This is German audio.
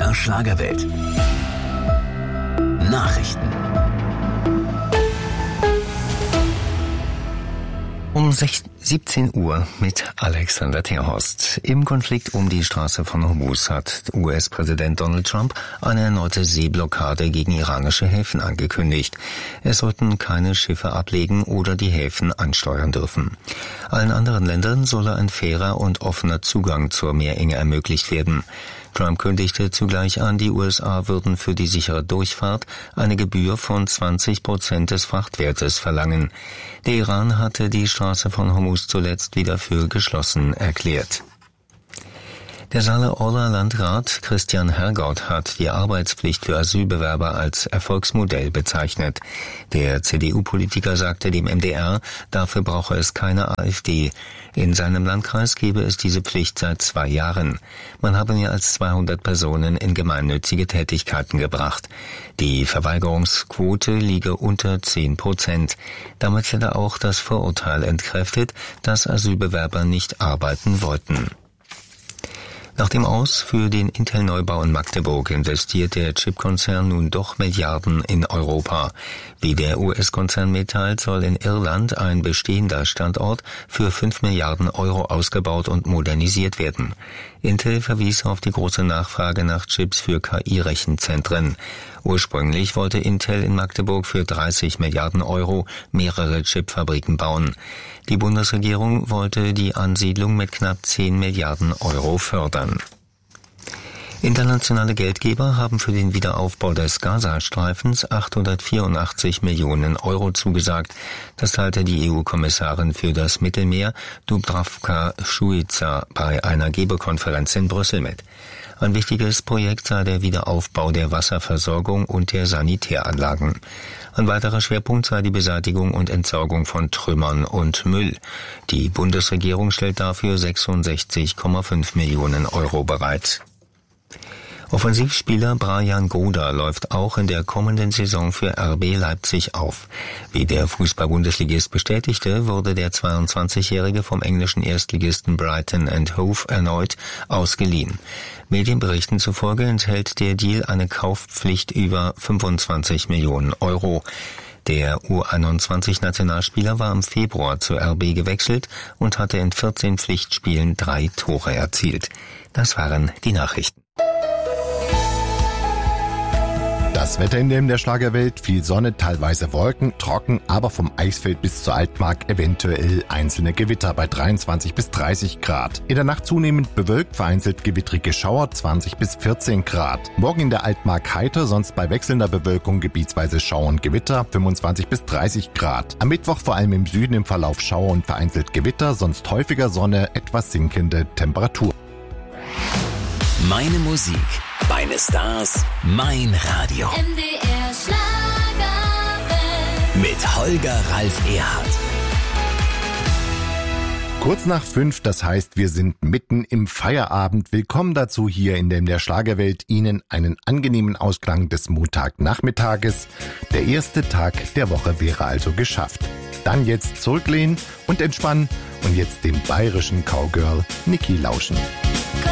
MDR Schlagerwelt. Nachrichten. Um 17 Uhr mit Alexander Terhorst. Im Konflikt um die Straße von Hormuz hat US-Präsident Donald Trump eine erneute Seeblockade gegen iranische Häfen angekündigt. Es sollten keine Schiffe ablegen oder die Häfen ansteuern dürfen. Allen anderen Ländern solle ein fairer und offener Zugang zur Meerenge ermöglicht werden. Trump kündigte zugleich an, die USA würden für die sichere Durchfahrt eine Gebühr von 20% des Frachtwertes verlangen. Der Iran hatte die Straße von Hormuz zuletzt wieder für geschlossen erklärt. Der Saale-Orla Landrat Christian Hergott hat die Arbeitspflicht für Asylbewerber als Erfolgsmodell bezeichnet. Der CDU-Politiker sagte dem MDR, dafür brauche es keine AfD. In seinem Landkreis gebe es diese Pflicht seit 2 Jahren. Man habe mehr als 200 Personen in gemeinnützige Tätigkeiten gebracht. Die Verweigerungsquote liege unter 10%. Damit werde auch das Vorurteil entkräftet, dass Asylbewerber nicht arbeiten wollten. Nach dem Aus für den Intel-Neubau in Magdeburg investiert der Chipkonzern nun doch Milliarden in Europa. Wie der US-Konzern mitteilt, soll in Irland ein bestehender Standort für 5 Milliarden Euro ausgebaut und modernisiert werden. Intel verwies auf die große Nachfrage nach Chips für KI-Rechenzentren. Ursprünglich wollte Intel in Magdeburg für 30 Milliarden Euro mehrere Chipfabriken bauen. Die Bundesregierung wollte die Ansiedlung mit knapp 10 Milliarden Euro fördern. Internationale Geldgeber haben für den Wiederaufbau des Gazastreifens 884 Millionen Euro zugesagt. Das teilte die EU-Kommissarin für das Mittelmeer, Dubravka Šuica, bei einer Geberkonferenz in Brüssel mit. Ein wichtiges Projekt sei der Wiederaufbau der Wasserversorgung und der Sanitäranlagen. Ein weiterer Schwerpunkt sei die Beseitigung und Entsorgung von Trümmern und Müll. Die Bundesregierung stellt dafür 66,5 Millionen Euro bereit. Offensivspieler Brajan Goda läuft auch in der kommenden Saison für RB Leipzig auf. Wie der Fußball-Bundesligist bestätigte, wurde der 22-Jährige vom englischen Erstligisten Brighton & Hove erneut ausgeliehen. Medienberichten zufolge enthält der Deal eine Kaufpflicht über 25 Millionen Euro. Der U21-Nationalspieler war im Februar zur RB gewechselt und hatte in 14 Pflichtspielen 3 Tore erzielt. Das waren die Nachrichten. Das Wetter in der Schlagerwelt, viel Sonne, teilweise Wolken, trocken, aber vom Eisfeld bis zur Altmark eventuell einzelne Gewitter bei 23 bis 30 Grad. In der Nacht zunehmend bewölkt, vereinzelt gewittrige Schauer 20 bis 14 Grad. Morgen in der Altmark heiter, sonst bei wechselnder Bewölkung gebietsweise Schauer und Gewitter 25 bis 30 Grad. Am Mittwoch vor allem im Süden im Verlauf Schauer und vereinzelt Gewitter, sonst häufiger Sonne, etwas sinkende Temperatur. Meine Musik, meine Stars, mein Radio. MDR Schlagerwelt. Mit Holger Ralf Erhardt. Kurz nach 5, das heißt, wir sind mitten im Feierabend. Willkommen dazu hier in der Schlagerwelt. Ihnen einen angenehmen Ausklang des Montagnachmittages. Der erste Tag der Woche wäre also geschafft. Dann jetzt zurücklehnen und entspannen und jetzt dem bayerischen Cowgirl Niki lauschen.